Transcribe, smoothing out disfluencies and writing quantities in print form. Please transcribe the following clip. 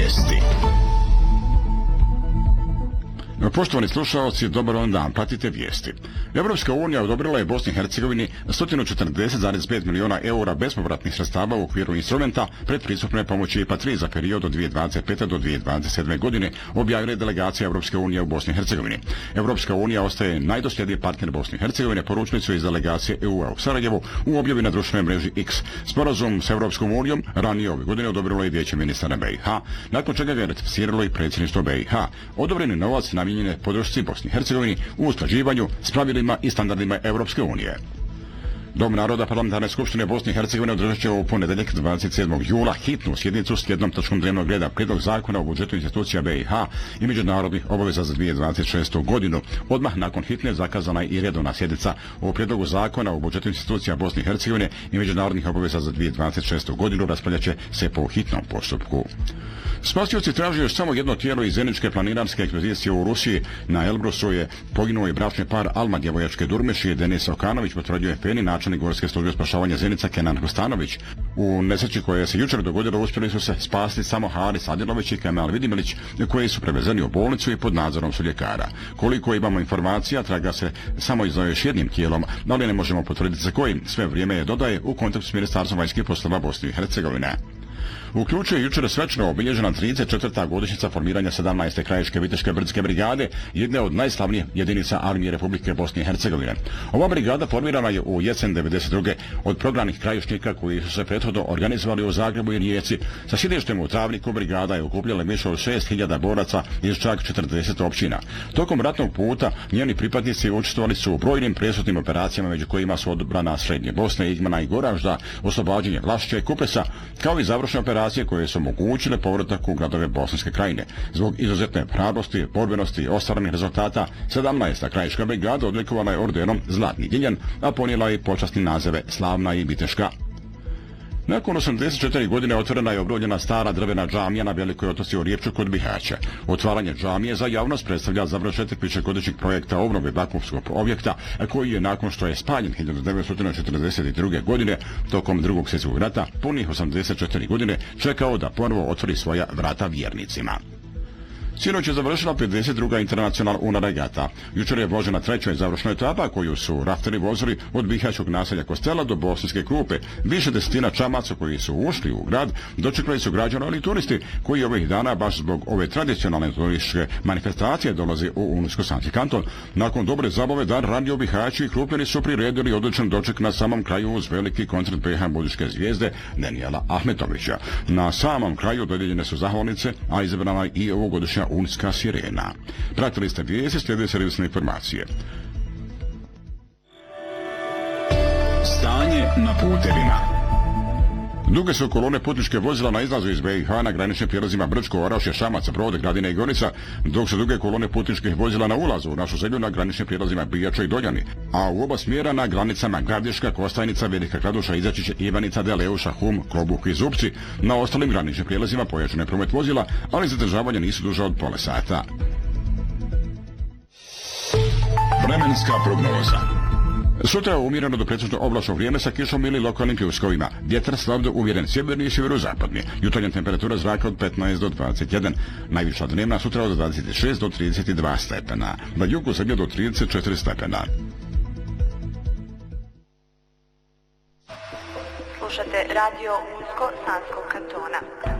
Vijesti. Poštovani slušalci, dobar vam dan, pratite vijesti. Evropska unija odobrila je Bosni i Hercegovini 140,5 miliona eura bespovratnih sredstava u okviru instrumenta predpristupne pomoći IPA 3 za period od 2025. do 2027. godine, objavila je delegacija Evropske unije u Bosni i Hercegovini. Evropska unija ostaje najdosljedniji partner Bosne i Hercegovine, poručili su iz delegacije EU-a u Sarajevu u objavi na društvenoj mreži X. Sporazum s Evropskom unijom ranije ove godine odobrilo je Vijeće ministara BiH, nakon čega ga je ratificiralo i predsjedništvo BiH. Odobreni novac namijenjen je podršci Bosni i Hercegovini u usklađivanju s pravilima i standardima Evropske unije. Dom naroda Parlamentarne skupštine Bosne i Hercegovine održat će u ponedeljak 27. jula hitnu sjednicu s jednom točkom dnevnog reda prijedlog zakona o budžetu institucija BiH i međunarodnih obaveza za 2026. godinu. Odmah nakon hitne zakazana je i redovna sjednica o prijedlogu zakona o budžetu institucija Bosne i Hercegovine i međunarodnih obaveza za 2026. godinu raspravljat će se po hitnom postupku. Spasioci traže još samo jedno tijelo iz zajedničke planinarske ekspedicije u Rusiji. Na Elbrusu je poginuo i bračni par Alma djevojačke Durmeši i Denis Okanović, potvrđuje Feni, načelnik Gorske službe spašavanja Zenica Kenan Kostanović. U nesreći koja se jučer dogodila uspjeli su se spasti samo Haris Adilović i Kemal Vidimilić, koji su prevezeni u bolnicu i pod nadzorom su ljekara. Koliko imamo informacija, traga se samo za još jednim tijelom, ali ne možemo potvrditi za kojim. Sve vrijeme je, dodaje, u kontaktu s Ministarstvom vanjskih poslova Bosne i Hercegovine. Uključuje jučer svečano obilježena 34. godišnjica formiranja 17. krajiške viteške brdske brigade, jedne od najslavnijih jedinica armije Republike Bosne i Hercegovine. Ova brigada formirana je u jesen 92. od prognanih krajišnika koji su se prethodno organizovali u Zagrebu i Rijeci. Sa sjedištem u Travniku brigada je okupljala više od 6.000 boraca iz čak 40 općina. Tokom ratnog puta njeni pripadnici učestvovali su u brojnim presudnim operacijama, među kojima su odbrana Srednje Bosne, Igmana i Goražda, oslobađanje Vlašća i Kupesa, kao i završne operacije koje su omogućile povratak u gradove Bosanske krajine. Zbog izuzetne hrabrosti, borbenosti i ostvarenih rezultata, 17. krajiška brigada odlikovana je ordenom Zlatni Ljiljan, a ponijela je počasni nazove Slavna i Viteška. Nakon 84 godine otvorena je obnovljena stara drvena džamija na Velikoj Otoci u Rijepču kod Bihaća. Otvaranje džamije za javnost predstavlja završetak višegodišnjeg projekta obnove Bakovskog objekta, koji je nakon što je spaljen 1942. godine tokom Drugog svjetskog rata punih 84 godine čekao da ponovo otvori svoja vrata vjernicima. Sinoć je završila 52. internacionalna regata. Jučer je vložena treća završna etapa koju su rafteri vozili od bihaćkog naselja Kostela do Bosanske Krupe. Više desetina čamaca koji su ušli u grad dočekali su građani, ali i turisti koji ovih dana baš zbog ove tradicionalne turističke manifestacije dolaze u Unsko-Sanski kanton. Nakon dobre zabave dan ranije Bihaći i Krupljani su priredili odličan doček na samom kraju uz veliki koncert BiH muzičke zvijezde Denijela Ahmetovića. Na samom kraju dodijeljene su zahvalnice, a izabrana i ovogodišnja Unska sirena. Pratili ste vijesti, slijede servisne informacije. Stanje na putevima. Duge su kolone putničke vozila na izlazu iz BiH na graničnim prijelazima Brčko, Orašje, Šamac, Brod, Gradina i Gonica, dok su duge kolone putničkih vozila na ulazu u našu zemlju na graničnim prijelazima Bijača i Doljani, a u oba smjera na granicama Gradiška, Kostajnica, Velika Kladuša, Izačić, Ivanica, Deleuša, Hum, Klobuk i Zupci. Na ostalim graničnim prijelazima pojačan je promet vozila, ali zadržavanja nisu duže od pola sata. Vremenska prognoza. Sutra umjereno do pretežno oblačno vrijeme sa kišom ili lokalnim pljuskovima. Vjetar slab umjeren sjeverni i sjeverozapadni. Jutarnja temperatura zraka od 15 do 21. Najviša dnevna sutra od 26 do 32 stepena. Na jugu zemlje do 34 stepena. Slušate radio Unsko-Sanskog kantona.